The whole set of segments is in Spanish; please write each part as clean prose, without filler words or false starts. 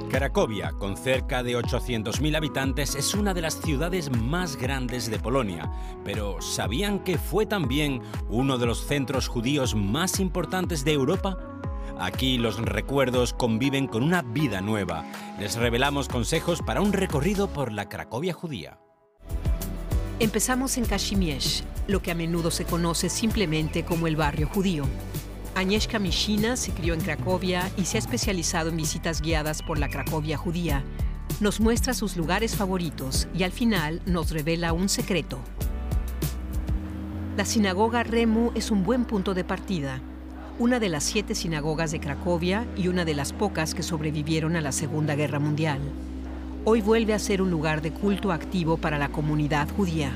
Cracovia, con cerca de 800.000 habitantes, es una de las ciudades más grandes de Polonia. Pero ¿sabían que fue también uno de los centros judíos más importantes de Europa? Aquí los recuerdos conviven con una vida nueva. Les revelamos consejos para un recorrido por la Cracovia judía. Empezamos en Kazimierz, lo que a menudo se conoce simplemente como el barrio judío. Agnieszka Mishina se crió en Cracovia y se ha especializado en visitas guiadas por la Cracovia judía. Nos muestra sus lugares favoritos y al final nos revela un secreto. La sinagoga Remu es un buen punto de partida, una de las 7 sinagogas de Cracovia y una de las pocas que sobrevivieron a la Segunda Guerra Mundial. Hoy vuelve a ser un lugar de culto activo para la comunidad judía.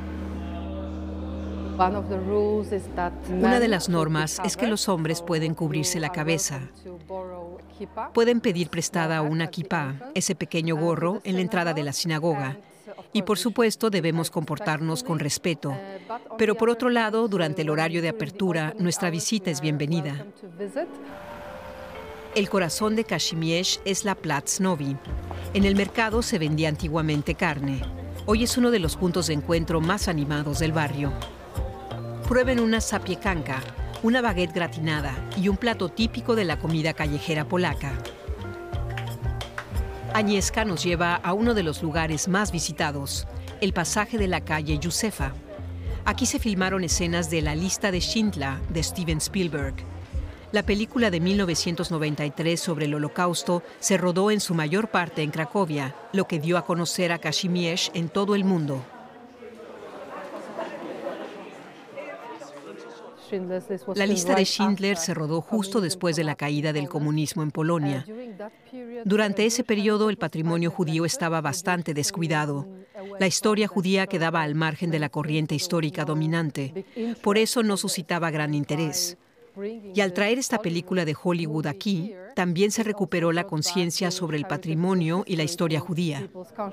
Una de las normas es que los hombres pueden cubrirse la cabeza. Pueden pedir prestada una kipá, ese pequeño gorro, en la entrada de la sinagoga. Y por supuesto debemos comportarnos con respeto. Pero por otro lado, durante el horario de apertura, nuestra visita es bienvenida. El corazón de Kazimierz es la Platz Novi. En el mercado se vendía antiguamente carne. Hoy es uno de los puntos de encuentro más animados del barrio. Prueben una zapiekanka, una baguette gratinada y un plato típico de la comida callejera polaca. Agnieszka nos lleva a uno de los lugares más visitados, el pasaje de la calle Józefa. Aquí se filmaron escenas de La lista de Schindler de Steven Spielberg. La película de 1993 sobre el Holocausto se rodó en su mayor parte en Cracovia, lo que dio a conocer a Kazimierz en todo el mundo. La lista de Schindler se rodó justo después de la caída del comunismo en Polonia. Durante ese periodo, el patrimonio judío estaba bastante descuidado. La historia judía quedaba al margen de la corriente histórica dominante. Por eso no suscitaba gran interés. Y al traer esta película de Hollywood aquí, también se recuperó la conciencia sobre el patrimonio y la historia judía.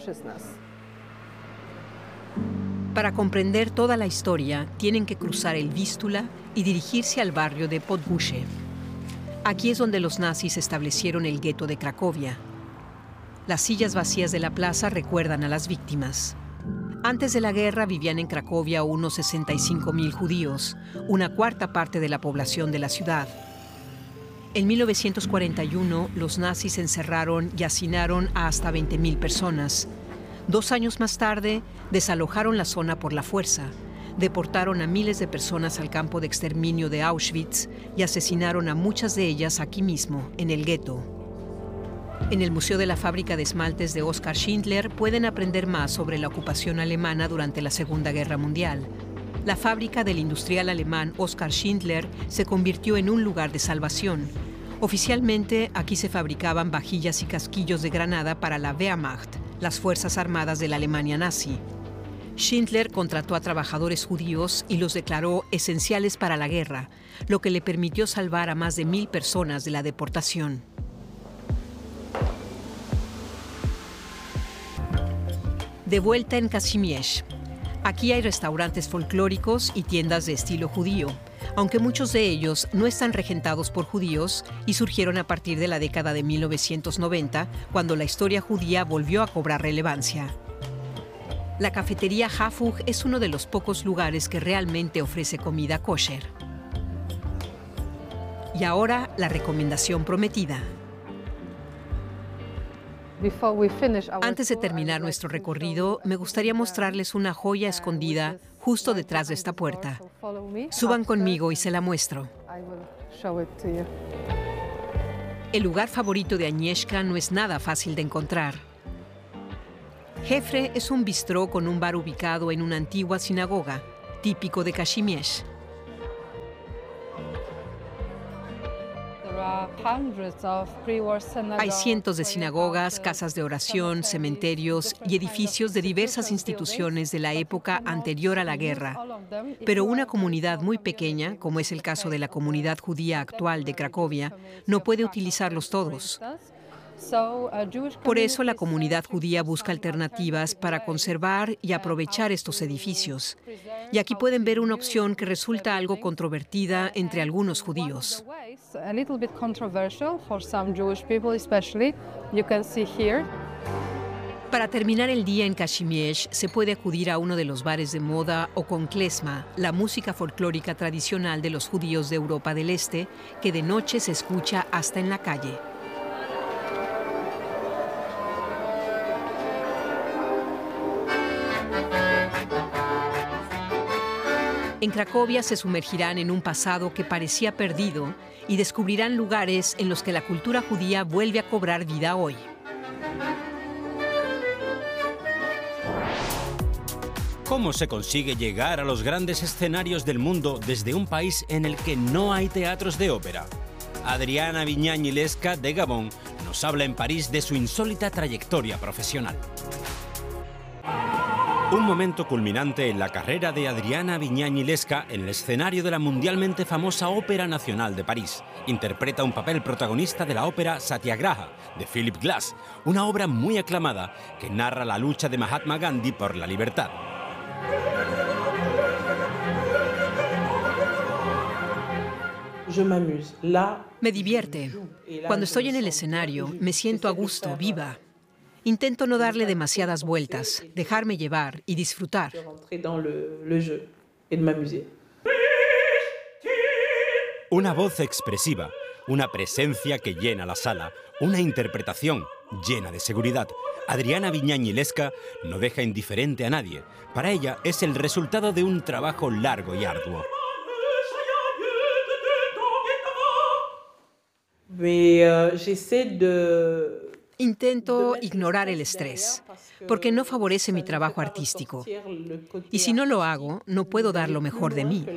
Para comprender toda la historia, tienen que cruzar el Vístula y dirigirse al barrio de Podgórze. Aquí es donde los nazis establecieron el gueto de Cracovia. Las sillas vacías de la plaza recuerdan a las víctimas. Antes de la guerra vivían en Cracovia unos 65.000 judíos, una cuarta parte de la población de la ciudad. En 1941, los nazis encerraron y hacinaron a hasta 20.000 personas. 2 años más tarde, desalojaron la zona por la fuerza, deportaron a miles de personas al campo de exterminio de Auschwitz y asesinaron a muchas de ellas aquí mismo, en el gueto. En el Museo de la Fábrica de Esmaltes de Oskar Schindler pueden aprender más sobre la ocupación alemana durante la Segunda Guerra Mundial. La fábrica del industrial alemán Oskar Schindler se convirtió en un lugar de salvación. Oficialmente, aquí se fabricaban vajillas y casquillos de granada para la Wehrmacht, las Fuerzas Armadas de la Alemania nazi. Schindler contrató a trabajadores judíos y los declaró esenciales para la guerra, lo que le permitió salvar a más de 1.000 personas de la deportación. De vuelta en Kazimierz. Aquí hay restaurantes folclóricos y tiendas de estilo judío, aunque muchos de ellos no están regentados por judíos y surgieron a partir de la década de 1990, cuando la historia judía volvió a cobrar relevancia. La cafetería Hafug es uno de los pocos lugares que realmente ofrece comida kosher. Y ahora, la recomendación prometida. Antes de terminar nuestro recorrido, me gustaría mostrarles una joya escondida justo detrás de esta puerta. Suban conmigo y se la muestro. El lugar favorito de Agnieszka no es nada fácil de encontrar. Jefre es un bistró con un bar ubicado en una antigua sinagoga, típico de Kazimierz. Hay cientos de sinagogas, casas de oración, cementerios y edificios de diversas instituciones de la época anterior a la guerra. Pero una comunidad muy pequeña, como es el caso de la comunidad judía actual de Cracovia, no puede utilizarlos todos. Por eso la comunidad judía busca alternativas para conservar y aprovechar estos edificios. Y aquí pueden ver una opción que resulta algo controvertida entre algunos judíos. Para terminar el día en Kashimiesh se puede acudir a uno de los bares de moda o con klezma, la música folclórica tradicional de los judíos de Europa del Este, que de noche se escucha hasta en la calle. En Cracovia se sumergirán en un pasado que parecía perdido y descubrirán lugares en los que la cultura judía vuelve a cobrar vida hoy. ¿Cómo se consigue llegar a los grandes escenarios del mundo desde un país en el que no hay teatros de ópera? Adriana Viñañi Leska, de Gabón, nos habla en París de su insólita trayectoria profesional. Un momento culminante en la carrera de Adriana Viñañi Leska en el escenario de la mundialmente famosa Ópera Nacional de París. Interpreta un papel protagonista de la ópera Satyagraha, de Philip Glass, una obra muy aclamada que narra la lucha de Mahatma Gandhi por la libertad. Me divierte. Cuando estoy en el escenario, me siento a gusto, viva. Intento no darle demasiadas vueltas, dejarme llevar y disfrutar. Una voz expresiva, una presencia que llena la sala, una interpretación llena de seguridad. Adriana Viñañi Leska no deja indiferente a nadie. Para ella es el resultado de un trabajo largo y arduo. Intento ignorar el estrés, porque no favorece mi trabajo artístico. Y si no lo hago, no puedo dar lo mejor de mí.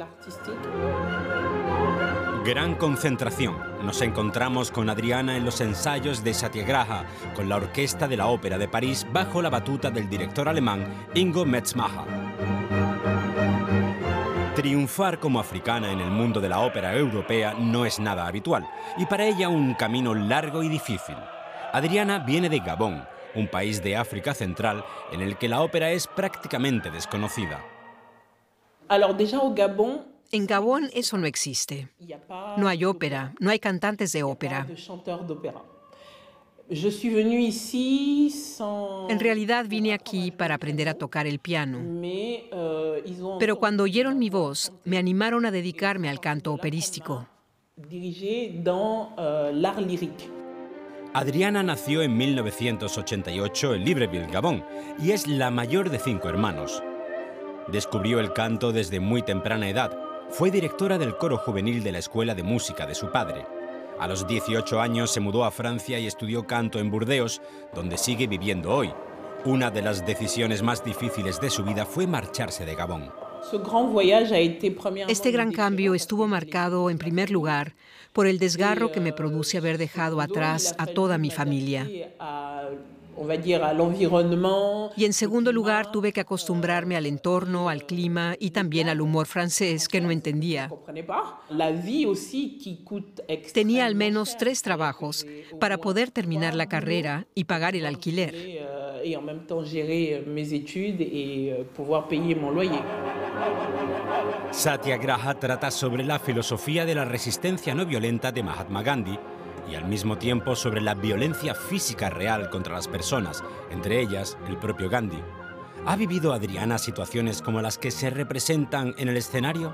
Gran concentración. Nos encontramos con Adriana en los ensayos de Satyagraha, con la Orquesta de la Ópera de París bajo la batuta del director alemán Ingo Metzmacher. Triunfar como africana en el mundo de la ópera europea no es nada habitual, y para ella un camino largo y difícil. Adriana viene de Gabón, un país de África Central en el que la ópera es prácticamente desconocida. En Gabón eso no existe. No hay ópera, no hay cantantes de ópera. En realidad vine aquí para aprender a tocar el piano. Pero cuando oyeron mi voz, me animaron a dedicarme al canto operístico. Adriana nació en 1988 en Libreville, Gabón, y es la mayor de 5 hermanos. Descubrió el canto desde muy temprana edad. Fue directora del coro juvenil de la escuela de música de su padre. A los 18 años se mudó a Francia y estudió canto en Burdeos, donde sigue viviendo hoy. Una de las decisiones más difíciles de su vida fue marcharse de Gabón. Este gran cambio estuvo marcado, en primer lugar, por el desgarro que me produce haber dejado atrás a toda mi familia. Y en segundo lugar, tuve que acostumbrarme al entorno, al clima y también al humor francés que no entendía. Tenía al menos 3 trabajos para poder terminar la carrera y pagar el alquiler. Satyagraha trata sobre la filosofía de la resistencia no violenta de Mahatma Gandhi y al mismo tiempo sobre la violencia física real contra las personas, entre ellas el propio Gandhi. ¿Ha vivido Adriana situaciones como las que se representan en el escenario?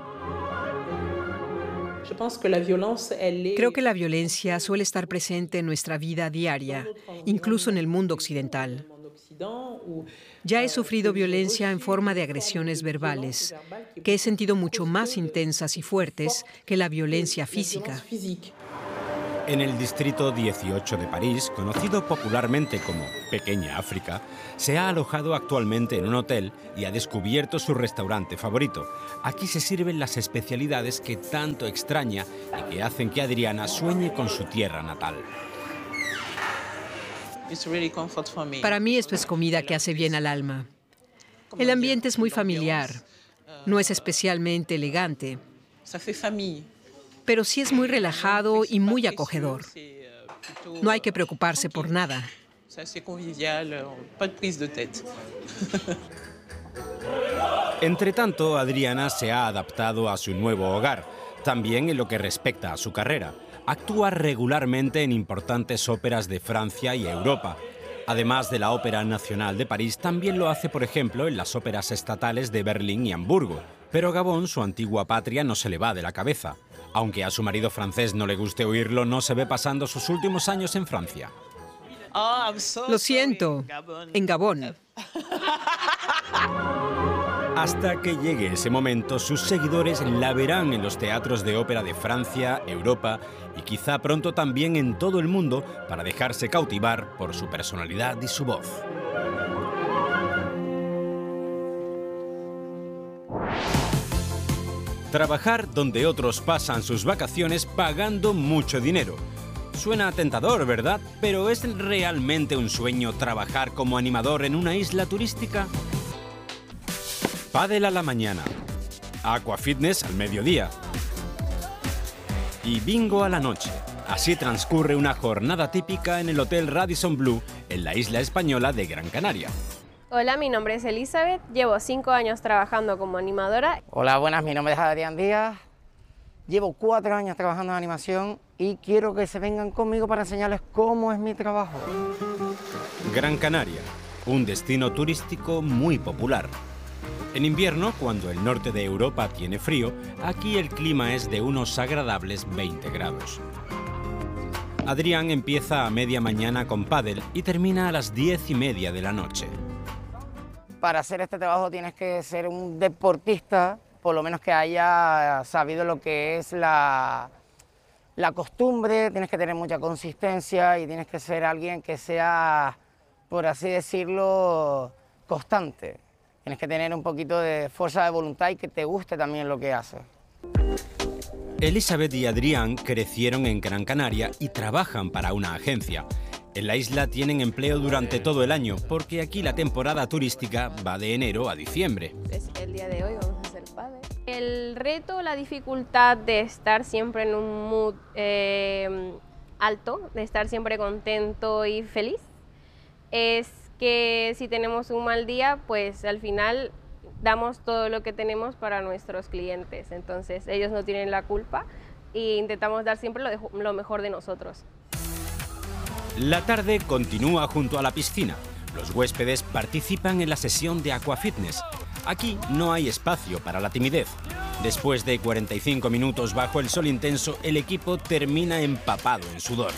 Creo que la violencia suele estar presente en nuestra vida diaria, incluso en el mundo occidental. Ya he sufrido violencia en forma de agresiones verbales, que he sentido mucho más intensas y fuertes que la violencia física. En el distrito 18 de París, conocido popularmente como Pequeña África, se ha alojado actualmente en un hotel y ha descubierto su restaurante favorito. Aquí se sirven las especialidades que tanto extraña y que hacen que Adriana sueñe con su tierra natal. Para mí esto es comida que hace bien al alma. El ambiente es muy familiar, no es especialmente elegante, pero sí es muy relajado y muy acogedor. No hay que preocuparse por nada. C'est assez convivial, pas de prise de tête. Entre tanto, Adriana se ha adaptado a su nuevo hogar, también en lo que respecta a su carrera. Actúa regularmente en importantes óperas de Francia y Europa. Además de la Ópera Nacional de París, también lo hace, por ejemplo, en las óperas estatales de Berlín y Hamburgo. Pero Gabón, su antigua patria, no se le va de la cabeza. Aunque a su marido francés no le guste oírlo, no se ve pasando sus últimos años en Francia. Lo siento, en Gabón. Hasta que llegue ese momento, sus seguidores la verán en los teatros de ópera de Francia, Europa y quizá pronto también en todo el mundo para dejarse cautivar por su personalidad y su voz. Trabajar donde otros pasan sus vacaciones pagando mucho dinero. Suena tentador, ¿verdad? Pero ¿es realmente un sueño trabajar como animador en una isla turística? Pádel a la mañana, aquafitness al mediodía y bingo a la noche. Así transcurre una jornada típica en el Hotel Radisson Blu en la isla española de Gran Canaria. Hola, mi nombre es Elizabeth, llevo 5 años trabajando como animadora. Hola, buenas, mi nombre es Adrián Díaz, llevo 4 años trabajando en animación y quiero que se vengan conmigo para enseñarles cómo es mi trabajo. Gran Canaria, un destino turístico muy popular. En invierno, cuando el norte de Europa tiene frío, aquí el clima es de unos agradables 20 grados. Adrián empieza a media mañana con pádel y termina a las 10:30 de la noche. Para hacer este trabajo tienes que ser un deportista, por lo menos que haya sabido lo que es la costumbre, tienes que tener mucha consistencia y tienes que ser alguien que sea, por así decirlo, constante. Tienes que tener un poquito de fuerza de voluntad y que te guste también lo que haces. Elizabeth y Adrián crecieron en Gran Canaria y trabajan para una agencia. En la isla tienen empleo durante todo el año, porque aquí la temporada turística va de enero a diciembre. El día de hoy vamos a hacer pádel. El reto, la dificultad de estar siempre en un mood alto, de estar siempre contento y feliz, es que si tenemos un mal día, pues al final damos todo lo que tenemos para nuestros clientes. Entonces ellos no tienen la culpa e intentamos dar siempre lo mejor de nosotros. La tarde continúa junto a la piscina. Los huéspedes participan en la sesión de aquafitness. Aquí no hay espacio para la timidez. Después de 45 minutos bajo el sol intenso, el equipo termina empapado en sudor.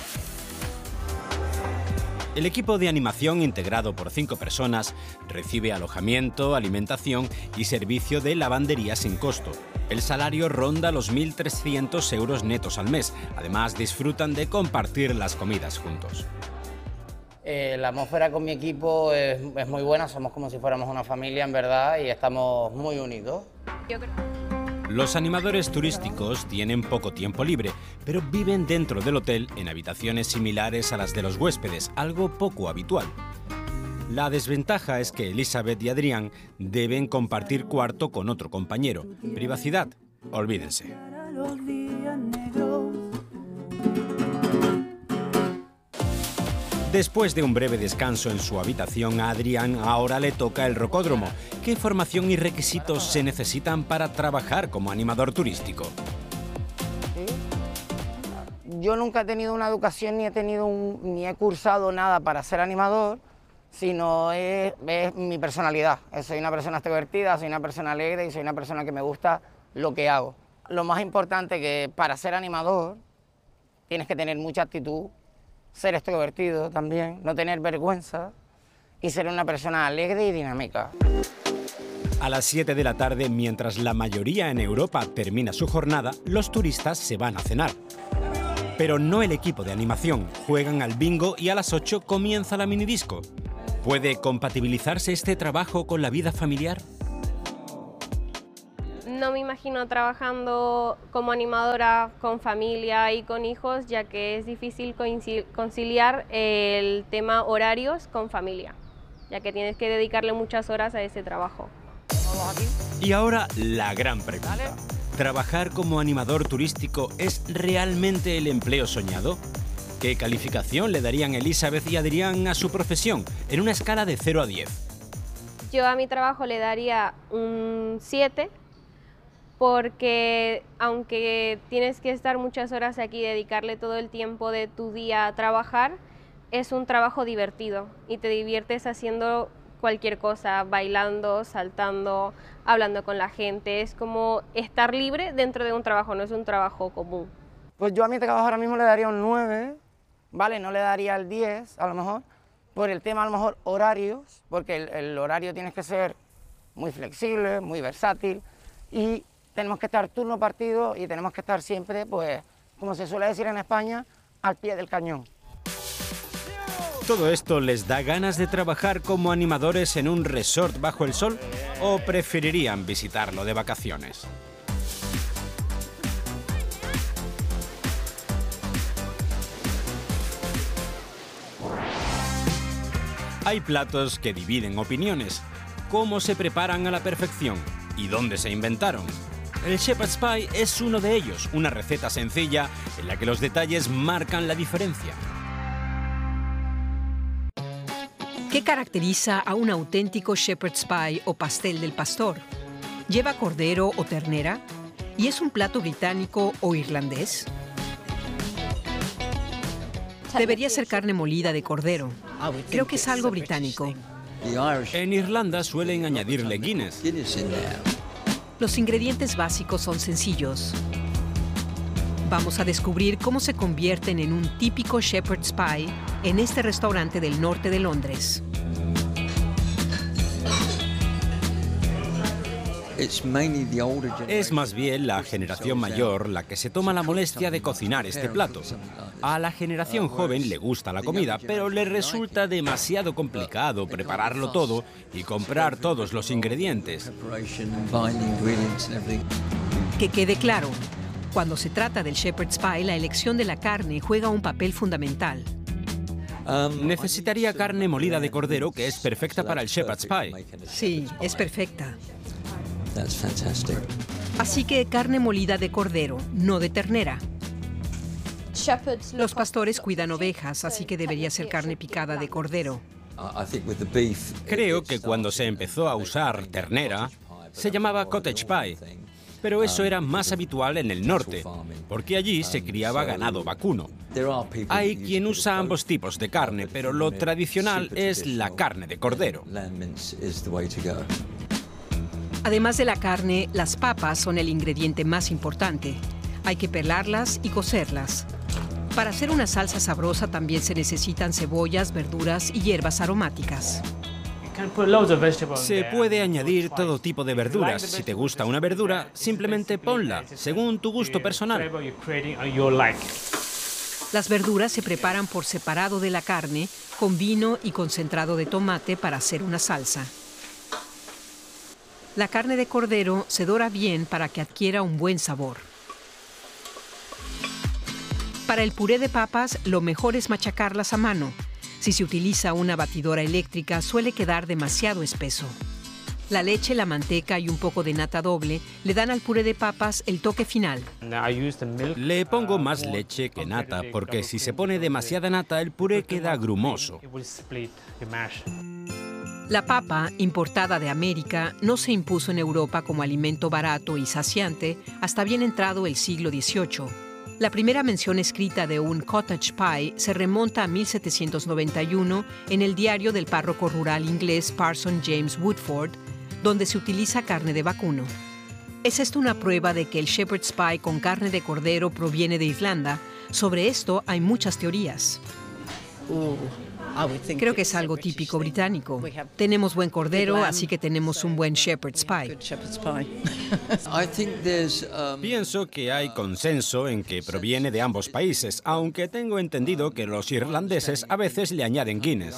El equipo de animación, integrado por 5 personas, recibe alojamiento, alimentación y servicio de lavandería sin costo. El salario ronda los 1.300 euros netos al mes. Además, disfrutan de compartir las comidas juntos. La atmósfera con mi equipo es muy buena, somos como si fuéramos una familia en verdad y estamos muy unidos. Los animadores turísticos tienen poco tiempo libre, pero viven dentro del hotel en habitaciones similares a las de los huéspedes, algo poco habitual. La desventaja es que Elizabeth y Adrián deben compartir cuarto con otro compañero. Privacidad, olvídense. Después de un breve descanso en su habitación, a Adrián ahora le toca el rocódromo. ¿Qué formación y requisitos se necesitan para trabajar como animador turístico? Yo nunca he tenido una educación ni he cursado nada para ser animador, sino es mi personalidad. Soy una persona extrovertida, soy una persona alegre y soy una persona que me gusta lo que hago. Lo más importante que para ser animador tienes que tener mucha actitud, ser extrovertido también, no tener vergüenza y ser una persona alegre y dinámica. A las 7 de la tarde, mientras la mayoría en Europa termina su jornada, los turistas se van a cenar. Pero no el equipo de animación, juegan al bingo y a las 8 comienza la minidisco. ¿Puede compatibilizarse este trabajo con la vida familiar? No me imagino trabajando como animadora con familia y con hijos, ya que es difícil conciliar el tema horarios con familia, ya que tienes que dedicarle muchas horas a ese trabajo. Y ahora la gran pregunta. ¿Trabajar como animador turístico es realmente el empleo soñado? ¿Qué calificación le darían Elizabeth y Adrián a su profesión en una escala de 0 a 10? Yo a mi trabajo le daría un 7, porque aunque tienes que estar muchas horas aquí, dedicarle todo el tiempo de tu día a trabajar, es un trabajo divertido y te diviertes haciendo cualquier cosa, bailando, saltando, hablando con la gente. Es como estar libre dentro de un trabajo, no es un trabajo común. Pues yo a mi trabajo ahora mismo le daría un 9, ¿vale? No le daría el 10 a lo mejor, por el tema a lo mejor horarios, porque el horario tienes que ser muy flexible, muy versátil, y tenemos que estar turno partido y tenemos que estar siempre, pues, como se suele decir en España, al pie del cañón. ¿Todo esto les da ganas de trabajar como animadores en un resort bajo el sol o preferirían visitarlo de vacaciones? Hay platos que dividen opiniones. ¿Cómo se preparan a la perfección? ¿Y dónde se inventaron? El Shepherd's Pie es uno de ellos, una receta sencilla en la que los detalles marcan la diferencia. ¿Qué caracteriza a un auténtico shepherd's pie o pastel del pastor? ¿Lleva cordero o ternera? ¿Y es un plato británico o irlandés? Debería ser carne molida de cordero. Creo que es algo británico. En Irlanda suelen añadirle Guinness. Los ingredientes básicos son sencillos. Vamos a descubrir cómo se convierten en un típico shepherd's pie en este restaurante del norte de Londres. Es más bien la generación mayor la que se toma la molestia de cocinar este plato. A la generación joven le gusta la comida, pero le resulta demasiado complicado prepararlo todo y comprar todos los ingredientes. Que quede claro, cuando se trata del shepherd's pie, la elección de la carne juega un papel fundamental. Necesitaría carne molida de cordero, que es perfecta para el shepherd's pie. Sí, es perfecta. Así que carne molida de cordero, no de ternera. Los pastores cuidan ovejas, así que debería ser carne picada de cordero. Creo que cuando se empezó a usar ternera, se llamaba cottage pie. Pero eso era más habitual en el norte, porque allí se criaba ganado vacuno. Hay quien usa ambos tipos de carne, pero lo tradicional es la carne de cordero. Además de la carne, las papas son el ingrediente más importante. Hay que pelarlas y cocerlas. Para hacer una salsa sabrosa también se necesitan cebollas, verduras y hierbas aromáticas. Se puede añadir todo tipo de verduras. Si te gusta una verdura, simplemente ponla, según tu gusto personal. Las verduras se preparan por separado de la carne, con vino y concentrado de tomate para hacer una salsa. La carne de cordero se dora bien para que adquiera un buen sabor. Para el puré de papas, lo mejor es machacarlas a mano. Si se utiliza una batidora eléctrica, suele quedar demasiado espeso. La leche, la manteca y un poco de nata doble le dan al puré de papas el toque final. Le pongo más leche que nata, porque si se pone demasiada nata, el puré queda grumoso. La papa, importada de América, no se impuso en Europa como alimento barato y saciante hasta bien entrado el siglo XVIII. La primera mención escrita de un cottage pie se remonta a 1791 en el diario del párroco rural inglés Parson James Woodford, donde se utiliza carne de vacuno. ¿Es esto una prueba de que el shepherd's pie con carne de cordero proviene de Irlanda? Sobre esto hay muchas teorías. Creo que es algo típico británico. Tenemos buen cordero, así que tenemos un buen shepherd's pie. Pienso que hay consenso en que proviene de ambos países, aunque tengo entendido que los irlandeses a veces le añaden Guinness.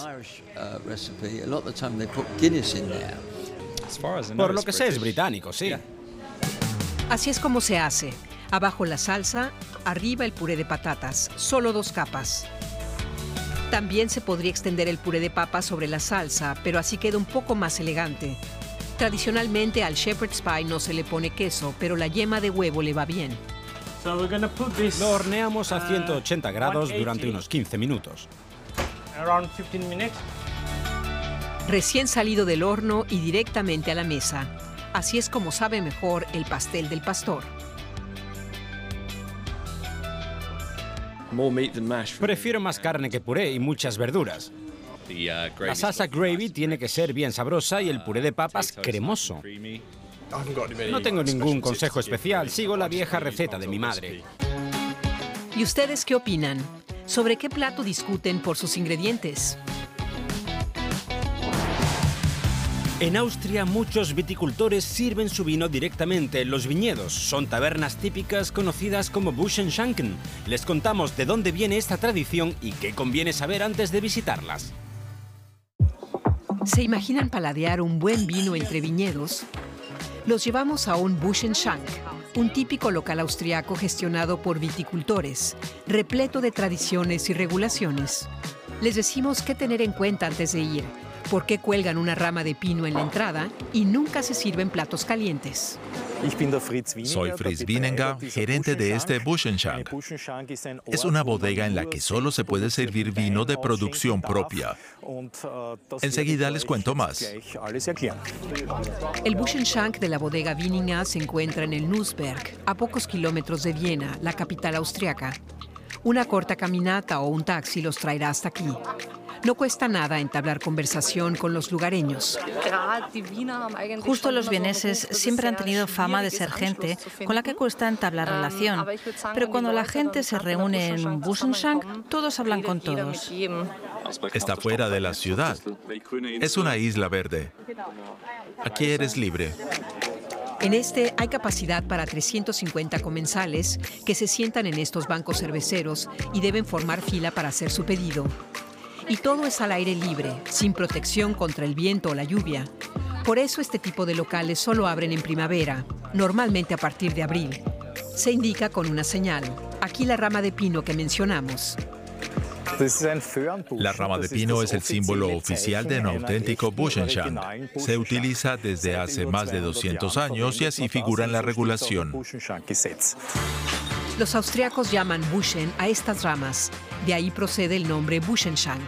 Por lo que sé es británico, sí. Así es como se hace. Abajo la salsa, arriba el puré de patatas, solo 2 capas. También se podría extender el puré de papa sobre la salsa, pero así queda un poco más elegante. Tradicionalmente al shepherd's pie no se le pone queso, pero la yema de huevo le va bien. Lo horneamos a 180 grados durante unos 15 minutos. Recién salido del horno y directamente a la mesa. Así es como sabe mejor el pastel del pastor. Prefiero más carne que puré y muchas verduras. La salsa gravy tiene que ser bien sabrosa y el puré de papas cremoso. No tengo ningún consejo especial, sigo la vieja receta de mi madre. ¿Y ustedes qué opinan? ¿Sobre qué plato discuten por sus ingredientes? En Austria, muchos viticultores sirven su vino directamente en los viñedos. Son tabernas típicas conocidas como Buschenschanken. Les contamos de dónde viene esta tradición y qué conviene saber antes de visitarlas. ¿Se imaginan paladear un buen vino entre viñedos? Los llevamos a un Buschenschank, un típico local austriaco gestionado por viticultores, repleto de tradiciones y regulaciones. Les decimos qué tener en cuenta antes de ir, por qué cuelgan una rama de pino en la entrada y nunca se sirven platos calientes. Soy Fritz Wieninger, gerente de este Buschenschank. Es una bodega en la que solo se puede servir vino de producción propia. Enseguida les cuento más. El Buschenschank de la bodega Wieninger se encuentra en el Nussberg, a pocos kilómetros de Viena, la capital austriaca. Una corta caminata o un taxi los traerá hasta aquí. No cuesta nada entablar conversación con los lugareños. Justo los vieneses siempre han tenido fama de ser gente con la que cuesta entablar relación. Pero cuando la gente se reúne en un Buschenschank, todos hablan con todos. Está fuera de la ciudad. Es una isla verde. Aquí eres libre. En este hay capacidad para 350 comensales que se sientan en estos bancos cerveceros y deben formar fila para hacer su pedido. Y todo es al aire libre, sin protección contra el viento o la lluvia. Por eso este tipo de locales solo abren en primavera, normalmente a partir de abril. Se indica con una señal. Aquí la rama de pino que mencionamos. La rama de pino es el símbolo oficial de un auténtico Buschenschank. Se utiliza desde hace más de 200 años y así figura en la regulación. Los austriacos llaman Buschen a estas ramas. De ahí procede el nombre Buschenschank.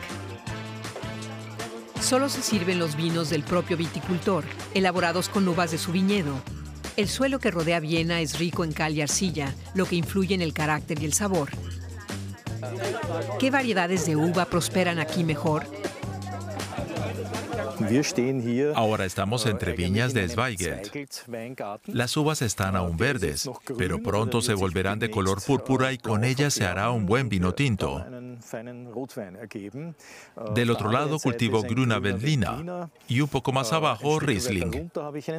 Solo se sirven los vinos del propio viticultor, elaborados con uvas de su viñedo. El suelo que rodea Viena es rico en cal y arcilla, lo que influye en el carácter y el sabor. ¿Qué variedades de uva prosperan aquí mejor? Ahora estamos entre viñas de Zweigelt. Las uvas están aún verdes, pero pronto se volverán de color púrpura y con ellas se hará un buen vino tinto. Del otro lado cultivo Grüner Veltliner y un poco más abajo Riesling.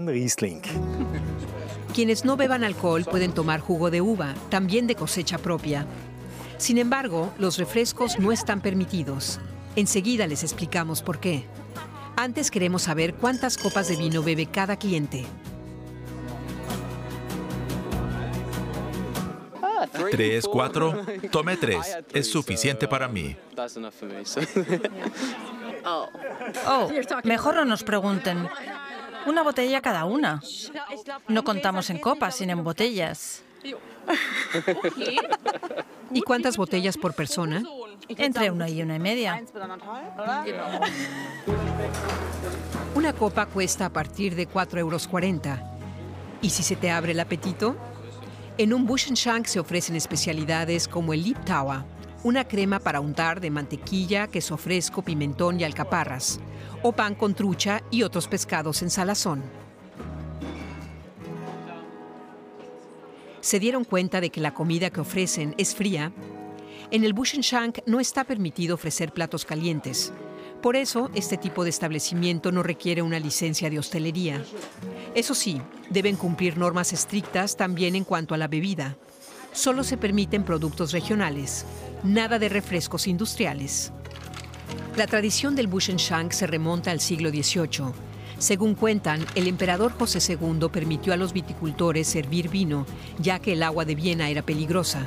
Quienes no beban alcohol pueden tomar jugo de uva, también de cosecha propia. Sin embargo, los refrescos no están permitidos. Enseguida les explicamos por qué. Antes queremos saber cuántas copas de vino bebe cada cliente. 3, 4. Tomé 3. Es suficiente para mí. Oh, mejor no nos pregunten. Una botella cada una. No contamos en copas, sino en botellas. ¿Y cuántas botellas por persona? Entre 1 y 1,5. Una copa cuesta a partir de 4,40 €. ¿Y si se te abre el apetito? En un Buschenschank se ofrecen especialidades como el Liebtauer, una crema para untar de mantequilla, queso fresco, pimentón y alcaparras, o pan con trucha y otros pescados en salazón. ¿Se dieron cuenta de que la comida que ofrecen es fría? En el Buschenschank no está permitido ofrecer platos calientes. Por eso, este tipo de establecimiento no requiere una licencia de hostelería. Eso sí, deben cumplir normas estrictas también en cuanto a la bebida. Solo se permiten productos regionales, nada de refrescos industriales. La tradición del Buschenschank se remonta al siglo XVIII. Según cuentan, el emperador José II permitió a los viticultores servir vino, ya que el agua de Viena era peligrosa.